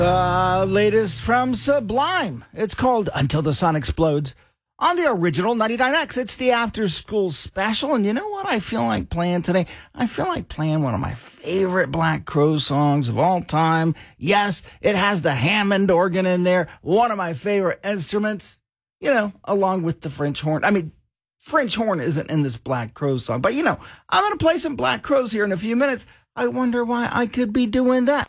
Latest from Sublime. It's called Until the Sun Explodes. On the original 99X, it's the after school special. And you know what I feel like playing today? I feel like playing one of my favorite Black Crowes songs of all time. Yes, it has the Hammond organ in there, one of my favorite instruments, you know, along with the French horn. I mean, French horn isn't in this Black Crowes song, but you know, I'm going to play some Black Crowes here in a few minutes. I wonder why I could be doing that.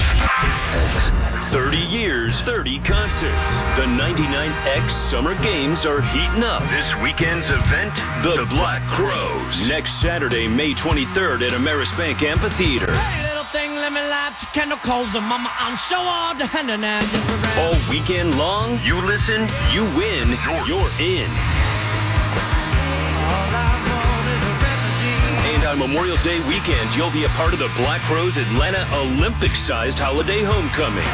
30 years, 30 concerts. The 99X Summer Games are heating up. This weekend's event, The Black Crowes. Next Saturday, May 23rd at Amerisbank Amphitheater. Hey, little thing, let me laugh. You can't call the mama. I'm sure all the hand and All weekend long, you listen, you win, you're in. And on Memorial Day weekend, you'll be a part of the Black Crowes Atlanta Olympic-sized holiday homecoming.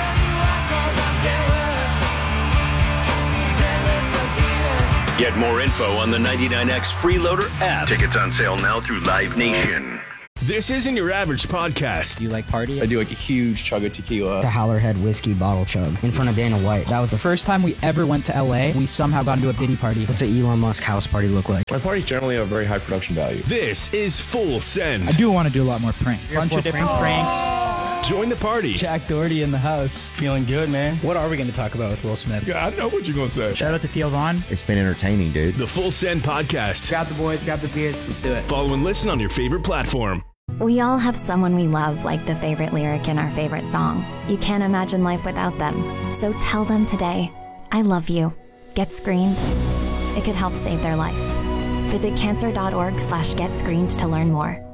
Get more info on the 99X Freeloader app. Tickets on sale now through Live Nation. This isn't your average podcast. Do you like party? I do like a huge chug of tequila. The Howlerhead whiskey bottle chug in front of Dana White. That was the first time we ever went to LA. We somehow got into a Diddy party. What's an Elon Musk house party look like? My parties generally have very high production value. This is Full Send. I do want to do a lot more pranks. Bunch of different pranks. Join the party. Jack Doherty in the house. Feeling good, man. What are we going to talk about with Will Smith? Yeah, I know what you're going to say. Shout out to Theo Vaughn. It's been entertaining, dude. The Full Send podcast. Grab the boys, grab the beers, let's do it. Follow and listen on your favorite platform. We all have someone we love, like the favorite lyric in our favorite song. You can't imagine life without them. So tell them today, I love you. Get screened. It could help save their life. Visit cancer.org/getscreened to learn more.